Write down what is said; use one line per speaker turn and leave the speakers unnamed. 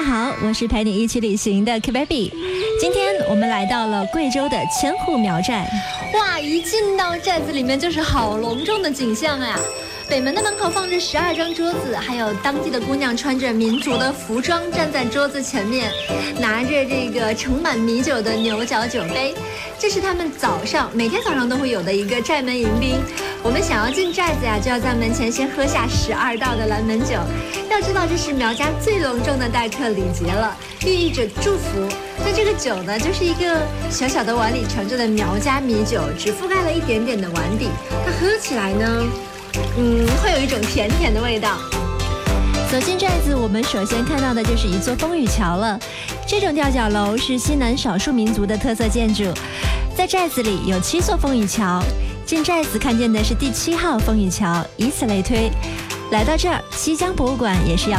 好，我是陪你一起旅行的 K-Baby。今天我们来到了贵州的千户苗寨。
哇，一进到寨子里面就是好隆重的景象呀！北门的门口放着12张桌子，还有当地的姑娘穿着民族的服装站在桌子前面，拿着这个盛满米酒的牛角酒杯。这是他们每天早上都会有的一个寨门迎宾。我们想要进寨子呀，就要在门前先喝下12道的蓝门酒。要知道这是苗家最隆重的待客礼节了，寓意着祝福。那这个酒呢，就是一个小小的碗里盛着的苗家米酒，只覆盖了一点点的碗底，它喝起来呢会有一种甜甜的味道。
走进寨子，我们首先看到的就是一座风雨桥了。这种吊脚楼是西南少数民族的特色建筑，在寨子里有7座风雨桥。进寨子看见的是第7号风雨桥，以此类推，来到这儿，西江博物馆也是要